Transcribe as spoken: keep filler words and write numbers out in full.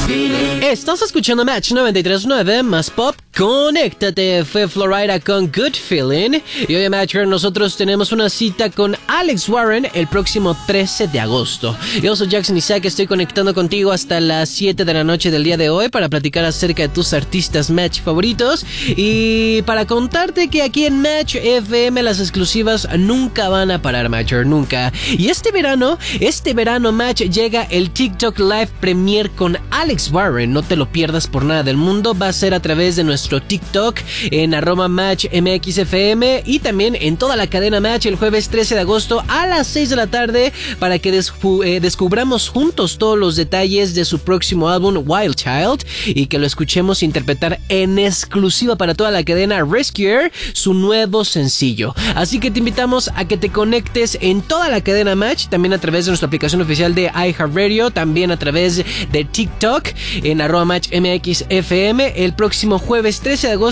Estás escuchando Match noventa y tres punto nueve, más pop, conéctate, fue Florida con Good Feeling. Y hoy en Match nosotros tenemos una cita con Alex Warren el próximo trece de agosto. Yo soy Jackson Isaac, estoy conectando contigo hasta las siete de la noche del día de hoy para platicar acerca de tus artistas Match favoritos y para contarte que aquí en Match F M las exclusivas nunca van a parar, Matcher, nunca. Y este verano, este verano Match llega el TikTok Live Premiere con Alex Warren. No te lo pierdas por nada del mundo. Va a ser a través de nuestro TikTok en arroba Match M X F M y también en toda la cadena Match el jueves trece de agosto a las seis de la tarde para que descu- eh, descubramos juntos todos los detalles de su próximo álbum Wild Child y que lo escuchemos interpretar en exclusiva para toda la cadena Rescuer su nuevo sencillo. Así que te invitamos a que te conectes en toda la cadena Match, también a través de nuestra aplicación oficial de iHeartRadio, también a través de TikTok en arroba Match M X F M el próximo jueves trece de agosto